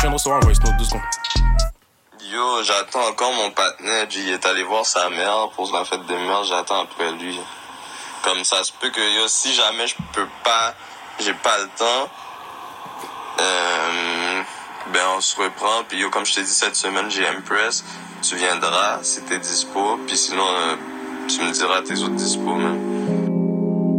Je viens de recevoir un voice note, 2 secondes. Yo, j'attends encore mon partenaire. Il est allé voir sa mère pour la fête des mères. J'attends après lui. Comme ça se peut que yo, si jamais je peux pas, j'ai pas le temps, ben on se reprend. Puis yo, comme je t'ai dit cette semaine, j'ai Empress. Tu viendras si t'es dispo. Puis sinon, tu me diras tes autres dispo, man.